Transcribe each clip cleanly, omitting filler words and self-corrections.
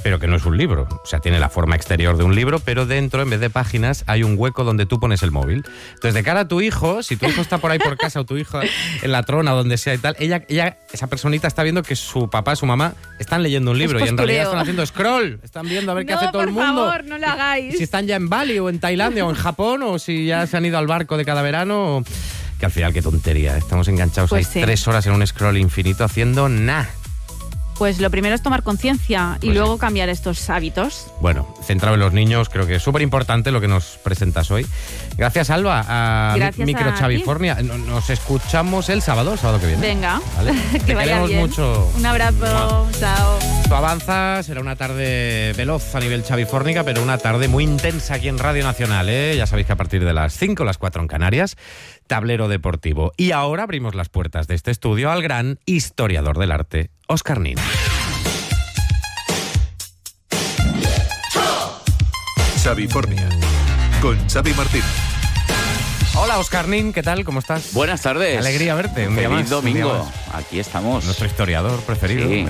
pero que no es un libro. O sea, tiene la forma exterior de un libro, pero dentro, en vez de páginas, hay un hueco donde tú pones el móvil. Entonces, de cara a tu hijo, si tu hijo está por ahí por casa o tu hija en la trona, donde sea y tal, esa personita está viendo que su papá, su mamá están leyendo un libro y en realidad están haciendo scroll. Están viendo a ver qué hace todo el mundo. Por favor, no lo hagáis. Si están ya en Bali o en Tailandia o en Japón o si ya se han ido al barco de cada verano. Que al final, qué tontería. Estamos enganchados Pues ahí sí. 3 horas en un scroll infinito haciendo nada. Pues lo primero es tomar conciencia y Pues luego sí. cambiar estos hábitos. Bueno, centrado en los niños, creo que es súper importante lo que nos presentas hoy. Gracias, Alba, a Gracias Micro a ti. Chavifornia. Nos escuchamos el sábado que viene. Venga, ¿Vale? que Te vaya queremos bien. mucho. Un abrazo, chao. Tú avanzas, será una tarde veloz a nivel chavifórnica, pero una tarde muy intensa aquí en Radio Nacional, ¿eh? Ya sabéis que a partir de las 5, las 4 en Canarias, Tablero Deportivo. Y ahora abrimos las puertas de este estudio al gran historiador del arte, Óscar Nin. Chavifornia, con Xavi Martín. Hola, Óscar Nin, ¿qué tal? ¿Cómo estás? Buenas tardes. Alegría verte, un día Feliz más, domingo. un día más. Aquí estamos. Nuestro historiador preferido, Sí.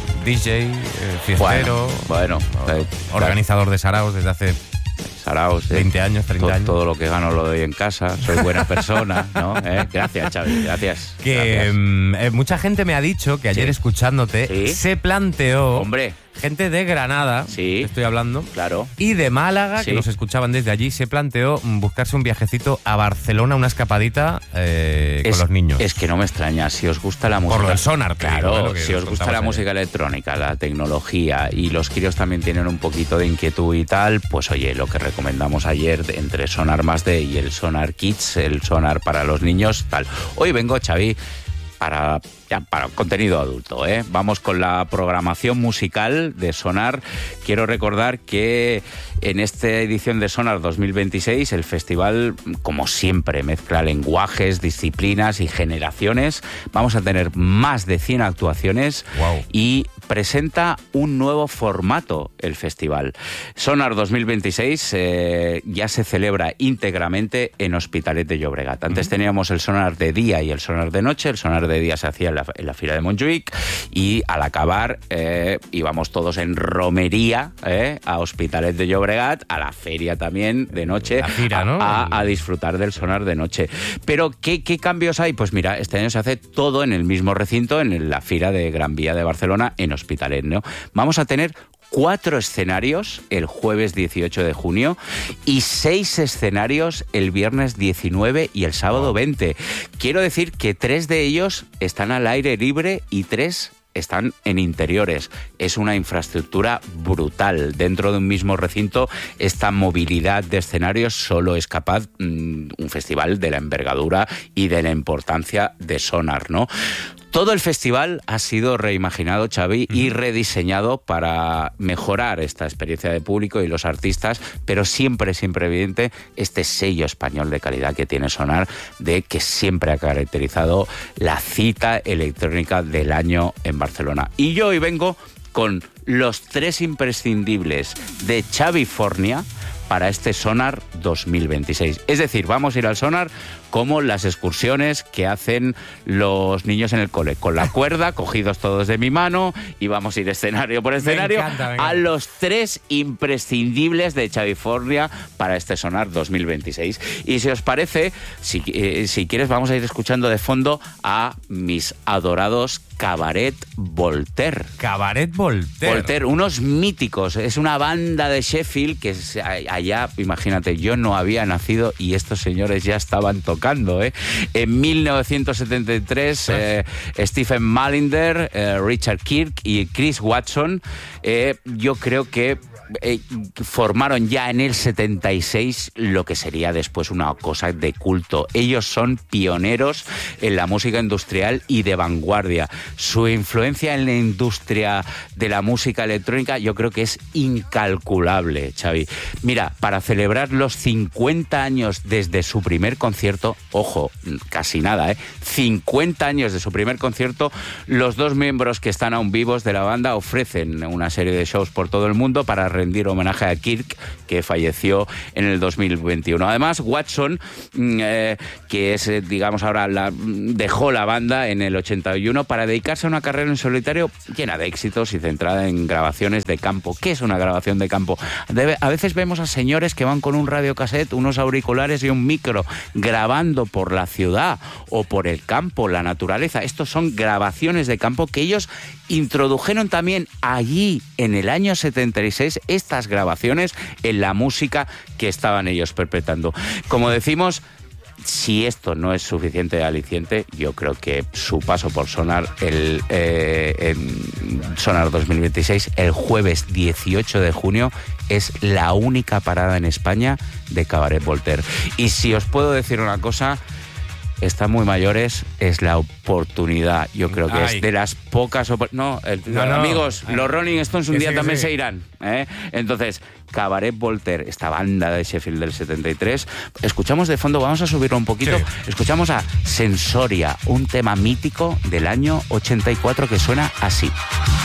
DJ, fiestero, Bueno, organizador de saraos desde hace Saraos, 20 años, 30 años. Todo lo que gano lo doy en casa. Soy buena persona, ¿no? Gracias, Xavi, gracias. Que mucha gente me ha dicho que ayer Sí. escuchándote Sí. se planteó, Hombre, gente de Granada, Sí. estoy hablando, claro. y de Málaga, Sí. que nos escuchaban desde allí, se planteó buscarse un viajecito a Barcelona, una escapadita con los niños. Es que no me extraña, si os gusta la música. Por lo del sonar, te digo, claro, que si nos os gusta contabas la ayer. música electrónica, la tecnología y los críos también tienen un poquito de inquietud y tal, pues oye, lo que recomendamos ayer entre Sonar Más D y el Sonar Kids, el sonar para los niños, tal. Hoy vengo, Xavi, para contenido adulto, ¿eh? Vamos con la programación musical de Sonar. Quiero recordar que en esta edición de Sonar 2026 el festival, como siempre, mezcla lenguajes, disciplinas y generaciones. Vamos a tener más de 100 actuaciones. Wow. Y presenta un nuevo formato el festival. Sonar 2026 ya se celebra íntegramente en Hospitalet de Llobregat. Antes teníamos el Sonar de día y el Sonar de noche. El Sonar de día se hacía en la Fira de Montjuïc y al acabar íbamos todos en romería a Hospitalet de Llobregat, a la feria también de noche, La fira, ¿no? a disfrutar del Sonar de noche. Pero ¿qué cambios hay? Pues mira, este año se hace todo en el mismo recinto, en la Fira de Gran Vía de Barcelona, en Hospitalet, ¿no? Vamos a tener 4 escenarios el jueves 18 de junio y 6 escenarios el viernes 19 y el sábado 20. Quiero decir que 3 de ellos están al aire libre y 3 están en interiores. Es una infraestructura brutal. Dentro de un mismo recinto, esta movilidad de escenarios solo es capaz un festival de la envergadura y de la importancia de Sonar, ¿no? Todo el festival ha sido reimaginado, Xavi, y rediseñado para mejorar esta experiencia de público y los artistas, pero siempre evidente este sello español de calidad que tiene Sonar, de que siempre ha caracterizado la cita electrónica del año en Barcelona. Y yo hoy vengo con los 3 imprescindibles de Chavifornia para este Sonar 2026. Es decir, vamos a ir al Sonar como las excursiones que hacen los niños en el cole, con la cuerda, cogidos todos de mi mano, y vamos a ir escenario por escenario. Me encanta. A los 3 imprescindibles de Chavifornia para este Sonar 2026. Y si os parece, si quieres, vamos a ir escuchando de fondo a mis adorados Cabaret Voltaire. Cabaret Voltaire. Voltaire, unos míticos. Es una banda de Sheffield que allá, imagínate, yo no había nacido y estos señores ya estaban tocando, ¿eh? En 1973, Stephen Mallinder, Richard Kirk y Chris Watson, yo creo que formaron ya en el 76 lo que sería después una cosa de culto. Ellos son pioneros en la música industrial y de vanguardia. Su influencia en la industria de la música electrónica yo creo que es incalculable, Xavi. Mira, para celebrar los 50 años desde su primer concierto, ojo, casi nada, 50 años de su primer concierto, los 2 miembros que están aún vivos de la banda ofrecen una serie de shows por todo el mundo para rendir homenaje a Kirk, que falleció en el 2021. Además, Watson, que es, digamos, ahora dejó la banda en el 81 para dedicarse a una carrera en solitario llena de éxitos y centrada en grabaciones de campo. ¿Qué es una grabación de campo? A veces vemos a señores que van con un radiocassette, unos auriculares y un micro grabando por la ciudad o por el campo, la naturaleza. Estos son grabaciones de campo que ellos introdujeron también allí en el año 76 estas grabaciones en la música que estaban ellos perpetrando. Como decimos, si esto no es suficiente aliciente, yo creo que su paso por Sonar, en Sonar 2026, el jueves 18 de junio, es la única parada en España de Cabaret Voltaire. Y si os puedo decir una cosa, están muy mayores, es la oportunidad. Yo creo que es de las pocas amigos, los Rolling Stones un día también se irán, ¿eh? Entonces, Cabaret Voltaire, esta banda de Sheffield del 73, escuchamos de fondo, vamos a subirlo un poquito, escuchamos a Sensoria, un tema mítico del año 84 que suena así.